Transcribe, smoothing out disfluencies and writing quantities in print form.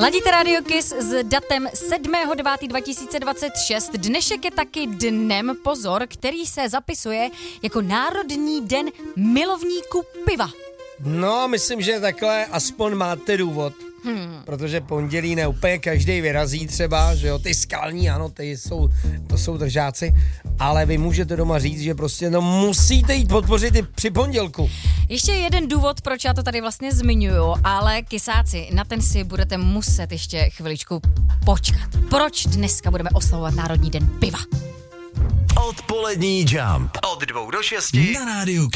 Ladíte Radio Kiss s datem 7.9.2026. Dnešek je taky dnem, pozor, který se zapisuje jako Národní den milovníků piva. No, myslím, že takhle aspoň máte důvod. Protože pondělí ne úplně každý vyrazí třeba, že jo, ty skalní, ano, to jsou držáci, ale vy můžete doma říct, že prostě musíte jít podpořit i při pondělku. Ještě jeden důvod, proč já to tady vlastně zmiňuju, ale kysáci, na ten si budete muset ještě chviličku počkat. Proč dneska budeme oslavovat Národní den piva? Odpolední Jump od 2 do 6 na rádiu